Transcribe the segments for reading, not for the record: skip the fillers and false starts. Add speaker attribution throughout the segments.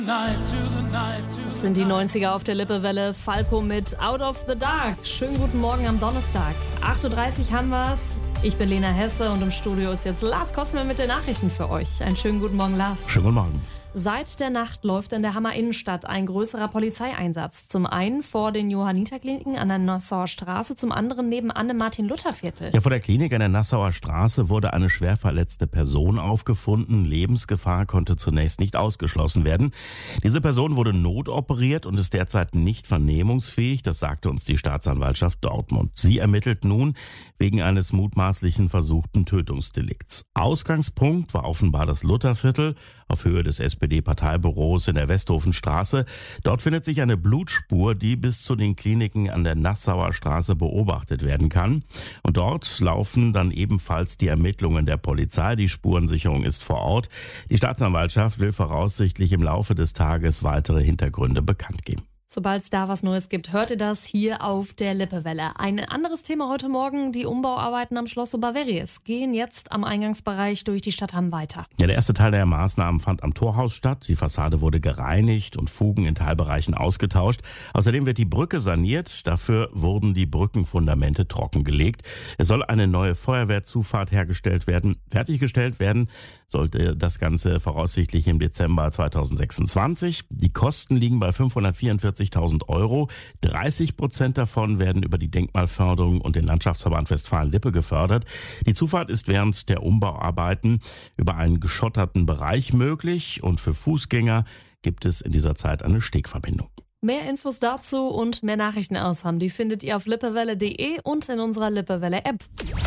Speaker 1: Das sind die 90er auf der Lippewelle. Falco mit Out of the Dark. Schönen guten Morgen am Donnerstag. 8.30 Uhr haben wir's. Ich bin Lena Hesse und im Studio ist jetzt Lars Kosmer mit den Nachrichten für euch. Einen schönen guten Morgen, Lars.
Speaker 2: Schönen guten Morgen.
Speaker 1: Seit der Nacht läuft in der Hammer Innenstadt ein größerer Polizeieinsatz. Zum einen vor den Johanniterkliniken an der Nassauer Straße, zum anderen nebenan im Martin-Luther-Viertel.
Speaker 2: Ja, vor der Klinik an der Nassauer Straße wurde eine schwer verletzte Person aufgefunden. Lebensgefahr konnte zunächst nicht ausgeschlossen werden. Diese Person wurde notoperiert und ist derzeit nicht vernehmungsfähig. Das sagte uns die Staatsanwaltschaft Dortmund. Sie ermittelt nun wegen eines mutmaßlichen versuchten Tötungsdelikts. Ausgangspunkt war offenbar das Lutherviertel auf Höhe des SPD-Parteibüros in der Westhofenstraße. Dort findet sich eine Blutspur, die bis zu den Kliniken an der Nassauer Straße beobachtet werden kann. Und dort laufen dann ebenfalls die Ermittlungen der Polizei. Die Spurensicherung ist vor Ort. Die Staatsanwaltschaft will voraussichtlich im Laufe des Tages weitere Hintergründe bekannt geben.
Speaker 1: Sobald es da was Neues gibt, hört ihr das hier auf der Lippewelle. Ein anderes Thema heute Morgen, die Umbauarbeiten am Schloss Oberverries gehen jetzt am Eingangsbereich durch die Stadt Hamm weiter.
Speaker 2: Ja, der erste Teil der Maßnahmen fand am Torhaus statt. Die Fassade wurde gereinigt und Fugen in Teilbereichen ausgetauscht. Außerdem wird die Brücke saniert. Dafür wurden die Brückenfundamente trockengelegt. Es soll eine neue Feuerwehrzufahrt hergestellt werden. Fertiggestellt werden sollte das Ganze voraussichtlich im Dezember 2026. Die Kosten liegen bei 544.000 Euro. 30% davon werden über die Denkmalförderung und den Landschaftsverband Westfalen-Lippe gefördert. Die Zufahrt ist während der Umbauarbeiten über einen geschotterten Bereich möglich und für Fußgänger gibt es in dieser Zeit eine Stegverbindung.
Speaker 1: Mehr Infos dazu und mehr Nachrichten aus Hamm, die findet ihr auf lippewelle.de und in unserer Lippewelle-App.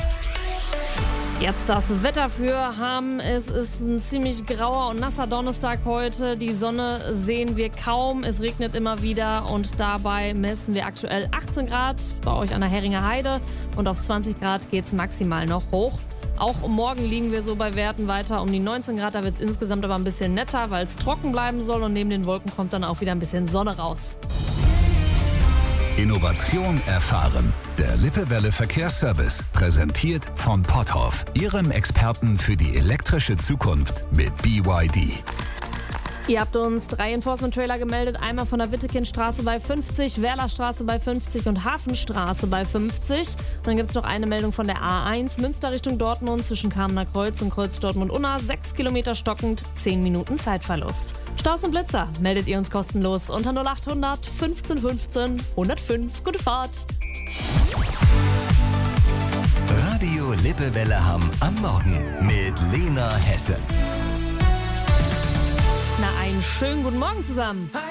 Speaker 1: Jetzt das Wetter für Hamm. Es ist ein ziemlich grauer und nasser Donnerstag heute. Die Sonne sehen wir kaum. Es regnet immer wieder und dabei messen wir aktuell 18 Grad bei euch an der Heringer Heide und auf 20 Grad geht es maximal noch hoch. Auch morgen liegen wir so bei Werten weiter um die 19 Grad. Da wird es insgesamt aber ein bisschen netter, weil es trocken bleiben soll und neben den Wolken kommt dann auch wieder ein bisschen Sonne raus.
Speaker 3: Innovation erfahren. Der Lippewelle Verkehrsservice, präsentiert von Potthoff, Ihrem Experten für die elektrische Zukunft mit BYD.
Speaker 1: Ihr habt uns 3 Enforcement-Trailer gemeldet, einmal von der Wittekindstraße bei 50, Werlerstraße bei 50 und Hafenstraße bei 50. Und dann gibt es noch eine Meldung von der A1, Münster Richtung Dortmund zwischen Kamener Kreuz und Kreuz Dortmund-Unna, 6 Kilometer stockend, 10 Minuten Zeitverlust. Staus und Blitzer meldet ihr uns kostenlos unter 0800 15 15 105. Gute Fahrt!
Speaker 4: Radio Lippewelle Hamm am Morgen mit Lena Hesse.
Speaker 1: Na, einen schönen guten Morgen zusammen.